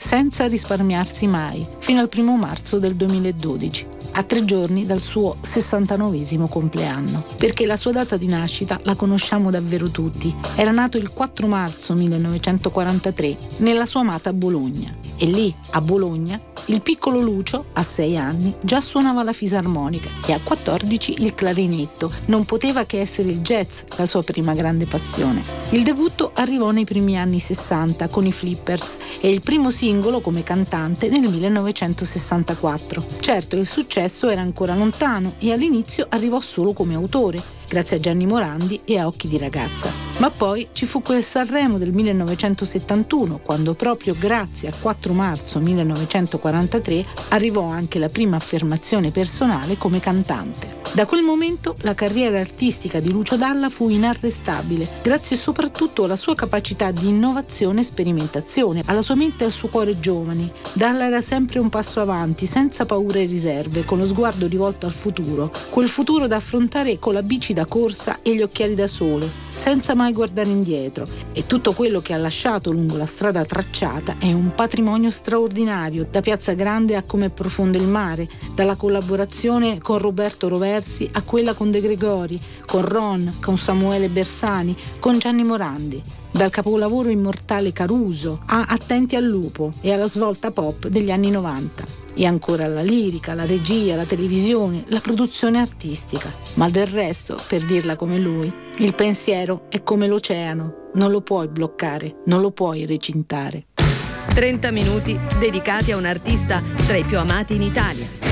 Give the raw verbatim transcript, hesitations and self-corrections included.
senza risparmiarsi mai, fino al primo marzo del duemiladodici, a tre giorni dal suo sessantanovesimo compleanno. Perché la sua data di nascita la conosciamo davvero tutti. Era nato il quattro marzo millenovecentoquarantatré nella sua amata Bologna. E lì, a Bologna, il piccolo Lucio, a sei anni, già suonava la fisarmonica e a quattordici il clarinetto. Non poteva che essere il jazz la sua prima grande passione. Il debutto arrivò nei primi anni sessanta con i Flippers e il primo singolo come cantante nel millenovecentosessantaquattro. Certo, il successo era ancora lontano e all'inizio arrivò solo come autore, grazie a Gianni Morandi e a Occhi di ragazza. Ma poi ci fu quel Sanremo del millenovecentosettantuno, quando proprio grazie al quattro marzo millenovecentoquarantatré arrivò anche la prima affermazione personale come cantante. Da quel momento la carriera artistica di Lucio Dalla fu inarrestabile, grazie soprattutto alla sua capacità di innovazione e sperimentazione, alla sua mente e al suo cuore giovani. Dalla era sempre un passo avanti, senza paure e riserve, con lo sguardo rivolto al futuro, quel futuro da affrontare con la bici da corsa e gli occhiali da sole, senza mai guardare indietro. E tutto quello che ha lasciato lungo la strada tracciata è un patrimonio straordinario, da Piazza Grande a Come è profondo il mare, dalla collaborazione con Roberto Roversi a quella con De Gregori, con Ron, con Samuele Bersani, con Gianni Morandi. Dal capolavoro immortale Caruso a Attenti al lupo e alla svolta pop degli anni novanta. E ancora la lirica, la regia, la televisione, la produzione artistica. Ma del resto, per dirla come lui, il pensiero è come l'oceano, non lo puoi bloccare, non lo puoi recintare. trenta minuti dedicati a un artista tra i più amati in Italia.